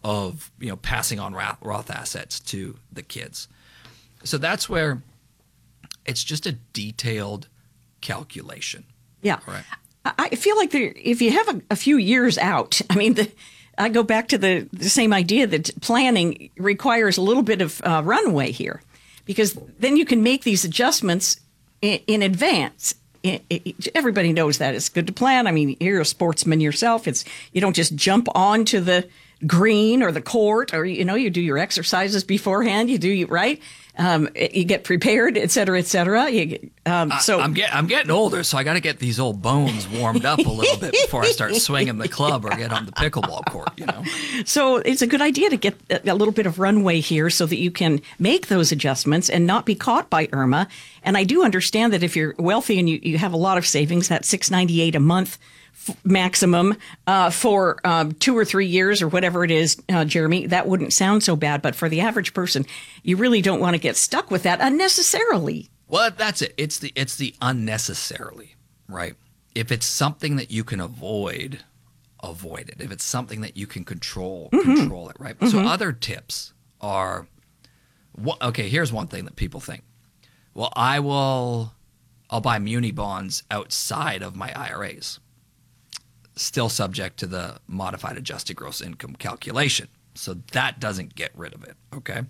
of, passing on Roth assets to the kids. So that's where it's just a detailed calculation. Yeah. Right. I feel like if you have a few years out, I mean, I go back to the same idea that planning requires a little bit of runway here, because then you can make these adjustments in advance. Everybody knows that it's good to plan. I mean, you're a sportsman yourself. You don't just jump onto the green or the court, or you do your exercises beforehand. You do right. You get prepared, et cetera, et cetera. I'm getting older, so I got to get these old bones warmed up a little bit before I start swinging the club or get on the pickleball court. So it's a good idea to get a little bit of runway here so that you can make those adjustments and not be caught by Irma. And I do understand that if you're wealthy and you have a lot of savings, that $698 a month maximum for 2 or 3 years or whatever it is, Jeremy, that wouldn't sound so bad. But for the average person, you really don't want to get stuck with that unnecessarily. Well, that's it. It's the unnecessarily, right? If it's something that you can avoid it. If it's something that you can control it, right? So other tips are, okay, here's one thing that people think. Well, I'll buy muni bonds outside of my IRAs. Still subject to the modified adjusted gross income calculation. So that doesn't get rid of it, okay?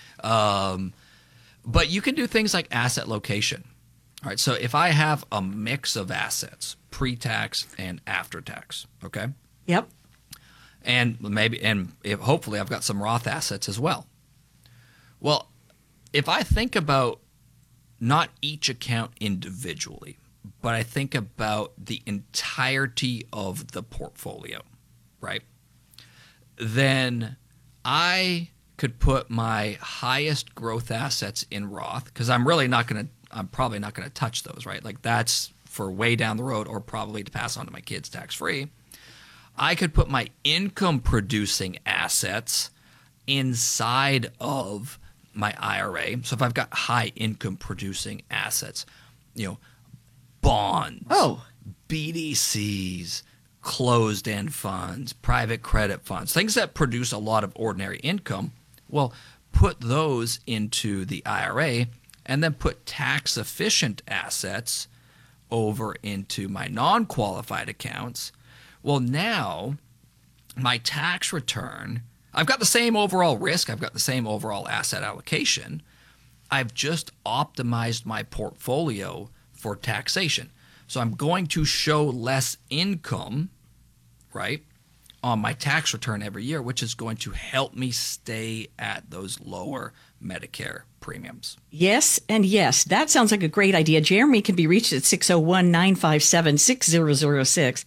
But you can do things like asset location. All right, so if I have a mix of assets, pre-tax and after-tax, okay? Yep. And hopefully I've got some Roth assets as well. Well, if I think about not each account individually, but I think about the entirety of the portfolio, right? Then I could put my highest growth assets in Roth, because I'm probably not going to touch those, right? Like that's for way down the road, or probably to pass on to my kids tax-free. I could put my income producing assets inside of my IRA. So if I've got high income producing assets, bonds, BDCs, closed-end funds, private credit funds, things that produce a lot of ordinary income, well, put those into the IRA and then put tax-efficient assets over into my non-qualified accounts. Well, now my tax return, I've got the same overall risk, I've got the same overall asset allocation. I've just optimized my portfolio for taxation. So I'm going to show less income, right, on my tax return every year, which is going to help me stay at those lower Medicare premiums. Yes, and yes. That sounds like a great idea. Jeremy can be reached at 601-957-6006,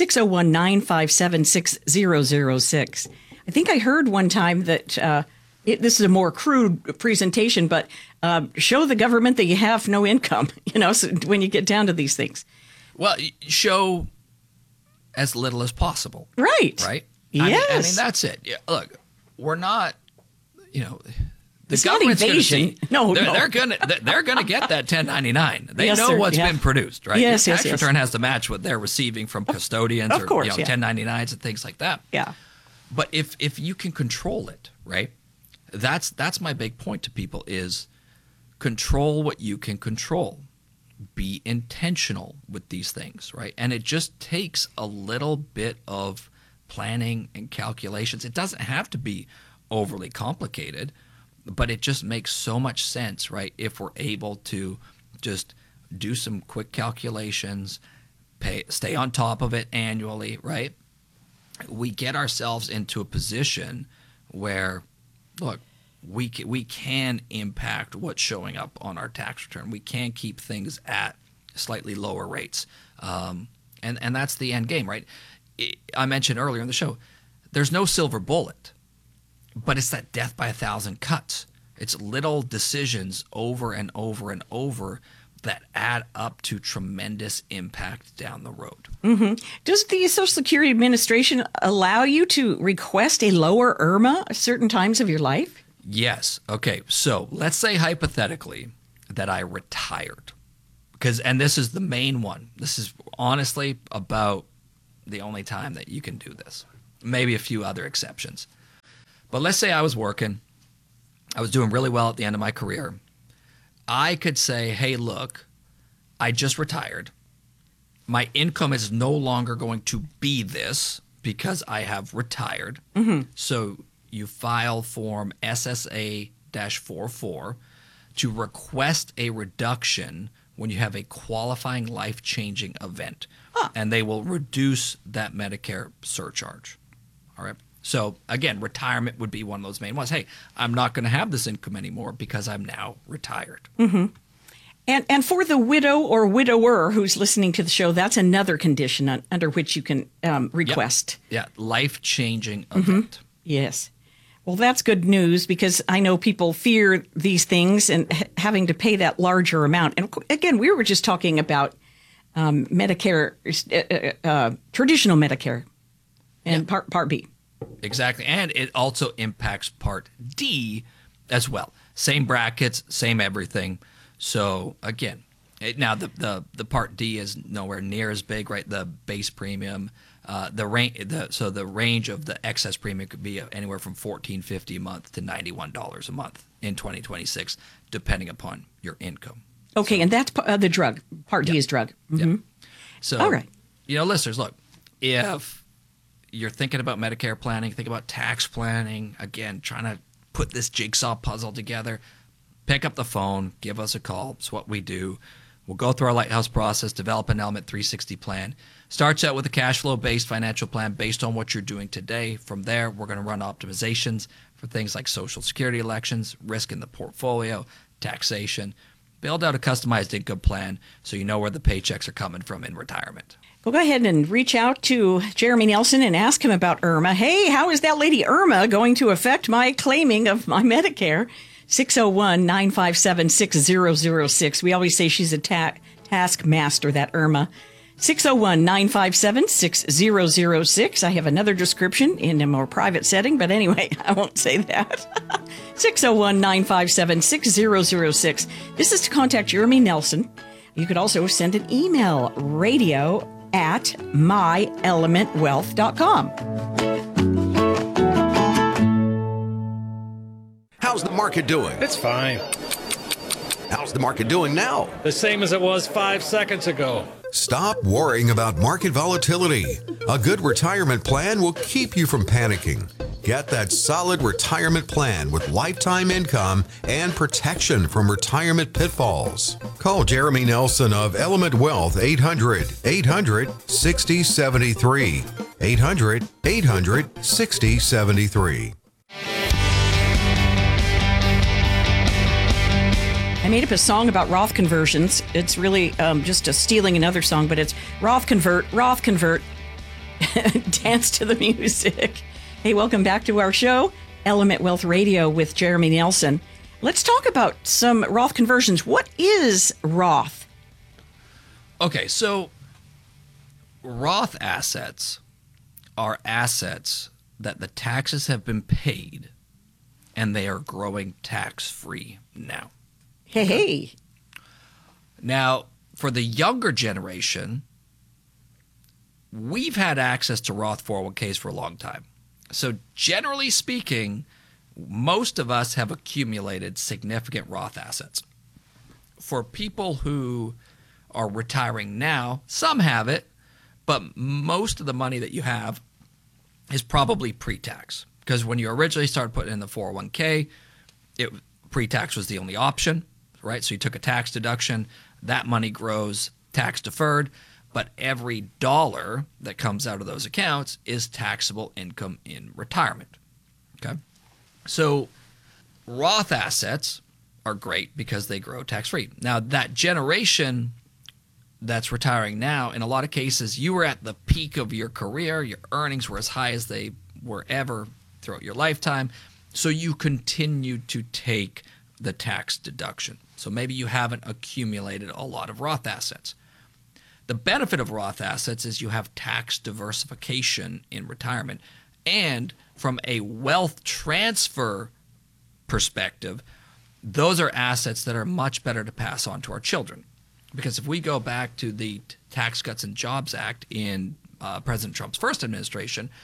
601-957-6006. I think I heard one time that this is a more crude presentation, but show the government that you have no income, so when you get down to these things. Well, show as little as possible. Right. Right? Yes. I mean, that's it. Yeah, look, we're not, the it's government's going to see. No. They're going to get that 1099. They know what's been produced, right? Yes, Your tax return has to match what they're receiving from custodians of course, 1099s and things like that. Yeah. But if you can control it, right? That's my big point to people is control what you can control. Be intentional with these things, right? And it just takes a little bit of planning and calculations. It doesn't have to be overly complicated, but it just makes so much sense, right? If we're able to just do some quick calculations, stay on top of it annually, right? We get ourselves into a position where, look, we can impact what's showing up on our tax return. We can keep things at slightly lower rates. And that's the end game, right? I mentioned earlier in the show, there's no silver bullet, but it's that death by 1,000 cuts. It's little decisions over and over and over that add up to tremendous impact down the road. Mm-hmm. Does the Social Security Administration allow you to request a lower IRMA at certain times of your life? Yes. Okay. So let's say hypothetically that I retired, and this is the main one. This is honestly about the only time that you can do this. Maybe a few other exceptions. But let's say I was working, I was doing really well at the end of my career. I could say, hey, look, I just retired. My income is no longer going to be this because I have retired. So you file Form SSA-44 to request a reduction when you have a qualifying life-changing event. And they will reduce that Medicare surcharge. All right. So again, retirement would be one of those main ones. Hey, I'm not going to have this income anymore because I'm now retired. And for the widow or widower who's listening to the show, that's another condition under which you can request. Yeah, life-changing event. Yes. Well, that's good news because I know people fear these things and having to pay that larger amount. And again, we were just talking about Medicare, traditional Medicare and Part B. Exactly. And it also impacts Part D as well. Same brackets, same everything. So again, now the Part D is nowhere near as big, right? The base premium, the range of the excess premium could be anywhere from $14.50 a month to $91 a month in 2026, depending upon your income. Okay, and that's the drug. Part D is drug. Yeah. So, all right. Listeners, look, if you're thinking about Medicare planning, think about tax planning, again, trying to put this jigsaw puzzle together, pick up the phone, give us a call. It's what we do. We'll go through our Lighthouse process, develop an Element 360 plan. Starts out with a cash flow-based financial plan based on what you're doing today. From there, we're going to run optimizations for things like Social Security elections, risk in the portfolio, taxation. Build out a customized income plan so you know where the paychecks are coming from in retirement. Well, go ahead and reach out to Jeremy Nelson and ask him about IRMA. Hey, how is that lady IRMA going to affect my claiming of my Medicare? 601-957-6006. We always say she's a taskmaster, that IRMA. 601-957-6006. I have another description in a more private setting, but anyway, I won't say that. 601-957-6006. This is to contact Jeremy Nelson. You could also send an email, radio@myelementwealth.com. How's the market doing? It's fine. How's the market doing now? The same as it was 5 seconds ago. Stop worrying about market volatility. A good retirement plan will keep you from panicking. Get that solid retirement plan with lifetime income and protection from retirement pitfalls. Call Jeremy Nelson of Element Wealth 800-800-6073. 800-800-6073. I made up a song about Roth conversions. It's really just stealing another song, but it's Roth convert, dance to the music. Hey, welcome back to our show, Element Wealth Radio with Jeremy Nelson. Let's talk about some Roth conversions. What is Roth? Okay, so Roth assets are assets that the taxes have been paid and they are growing tax-free now. Hey. Now, for the younger generation, we've had access to Roth 401ks for a long time. So generally speaking, most of us have accumulated significant Roth assets. For people who are retiring now, some have it, but most of the money that you have is probably pre-tax. Because when you originally started putting in the 401k, pre-tax was the only option. Right? So you took a tax deduction, that money grows tax deferred, but every dollar that comes out of those accounts is taxable income in retirement. Okay? So Roth assets are great because they grow tax-free. Now, that generation that's retiring now, in a lot of cases, you were at the peak of your career, your earnings were as high as they were ever throughout your lifetime, so you continued to take the tax deduction. So maybe you haven't accumulated a lot of Roth assets. The benefit of Roth assets is you have tax diversification in retirement. And from a wealth transfer perspective, those are assets that are much better to pass on to our children. Because if we go back to the Tax Cuts and Jobs Act in President Trump's first administration,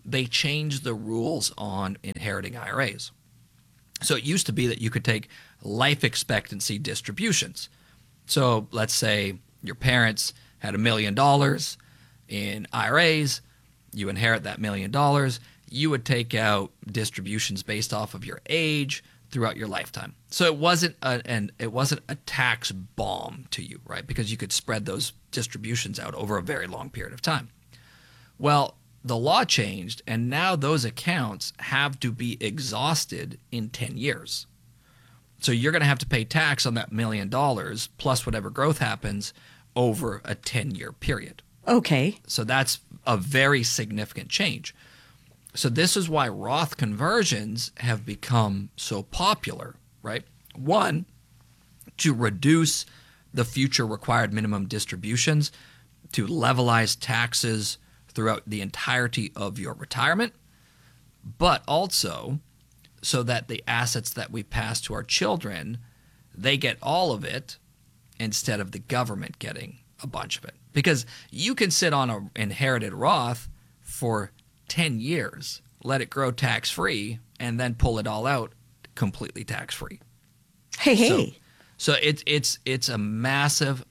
they changed the rules on inheriting IRAs. So it used to be that you could take life expectancy distributions. So let's say your parents had $1 million in IRAs, you inherit that $1 million, you would take out distributions based off of your age throughout your lifetime. So it wasn't a tax bomb to you, right? Because you could spread those distributions out over a very long period of time. Well, the law changed, and now those accounts have to be exhausted in 10 years. So you're going to have to pay tax on that $1 million plus whatever growth happens over a 10-year period. Okay. So that's a very significant change. So this is why Roth conversions have become so popular, right? One, to reduce the future required minimum distributions, to levelize taxes throughout the entirety of your retirement, but also so that the assets that we pass to our children, they get all of it instead of the government getting a bunch of it. Because you can sit on an inherited Roth for 10 years, let it grow tax-free, and then pull it all out completely tax-free. Hey. So it's a massive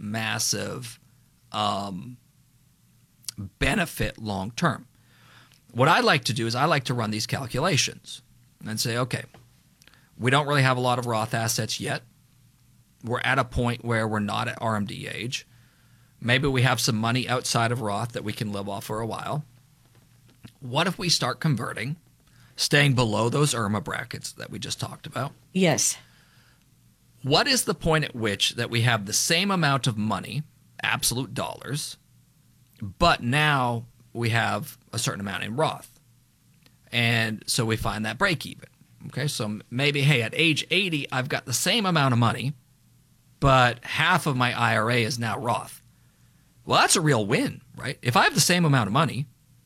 benefit long term. What I like to do is I like to run these calculations and say, okay, we don't really have a lot of Roth assets yet. We're at a point where we're not at RMD age. Maybe we have some money outside of Roth that we can live off for a while. What if we start converting, staying below those IRMA brackets that we just talked about? Yes. What is the point at which that we have the same amount of money, absolute dollars, but now we have a certain amount in Roth? And so we find that break even. Okay, so maybe, hey, at age 80, I've got the same amount of money, but half of my IRA is now Roth. Well, that's a real win, right? If I have the same amount of money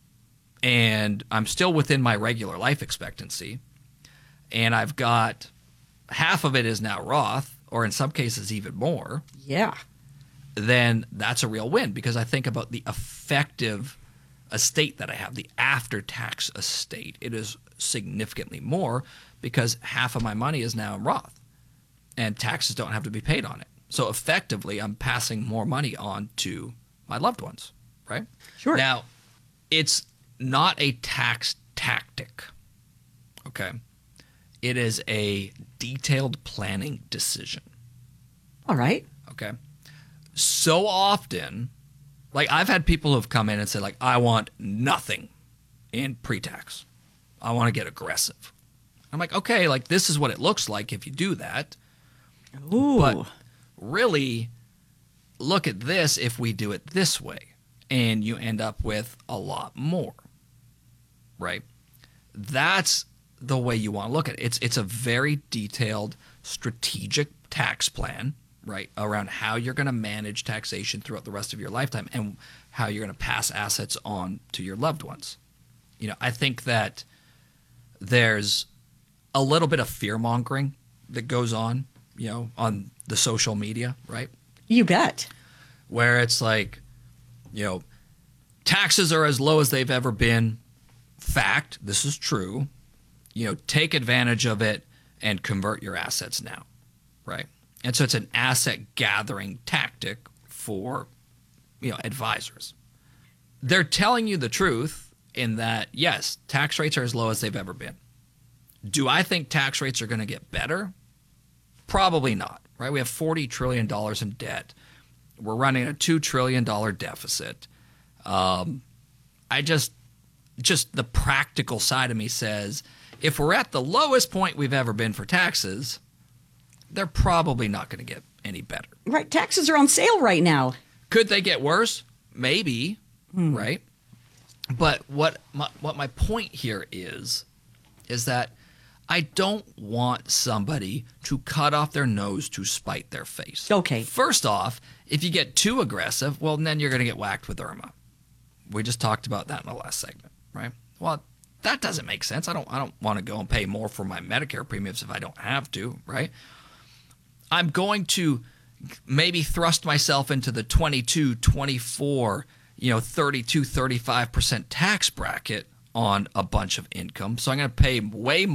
and I'm still within my regular life expectancy and I've got half of it is now Roth, or in some cases even more, Yeah. then that's a real win, because I think about the effective estate that I have, the after-tax estate. It is significantly more because half of my money is now in Roth and taxes don't have to be paid on it. So effectively, I'm passing more money on to my loved ones, right? Sure. Now, it's not a tax tactic, okay? It is a detailed planning decision. All right. Okay. So often, like I've had people who have come in and said, like, I want nothing in pre-tax. I want to get aggressive. I'm like, okay, like this is what it looks like if you do that. Ooh. But really, look at this if we do it this way. And you end up with a lot more, right? That's the way you want to look at it. It's a very detailed, strategic tax plan, right, around how you're going to manage taxation throughout the rest of your lifetime and how you're going to pass assets on to your loved ones. You know, I think that there's a little bit of fear-mongering that goes on, you know, on the social media, right? You bet. Where it's like, you know, taxes are as low as they've ever been. Fact, this is true. You know, take advantage of it and convert your assets now, right? And so it's an asset gathering tactic for, you know, advisors. They're telling you the truth in that, yes, tax rates are as low as they've ever been. Do I think tax rates are going to get better? Probably not, right? We have $40 trillion in debt. We're running a $2 trillion deficit. I just the practical side of me says, if we're at the lowest point we've ever been for taxes, they're probably not going to get any better. Right. Taxes are on sale right now. Could they get worse? Maybe, right? But what my point here is that I don't want somebody to cut off their nose to spite their face. Okay. First off, if you get too aggressive, well, then you're going to get whacked with IRMA. We just talked about that in the last segment, right? Well, that doesn't make sense. I don't want to go and pay more for my Medicare premiums if I don't have to, right? I'm going to maybe thrust myself into the 22, 24, 32, 35% tax bracket on a bunch of income. So I'm going to pay way